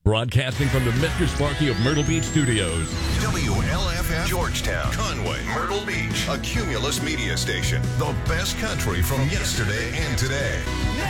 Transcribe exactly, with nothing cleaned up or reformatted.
Broadcasting from the Mister Sparky of Myrtle Beach Studios. W L F F Georgetown, Conway, Myrtle Beach, a Cumulus media station. The best country from yesterday and today.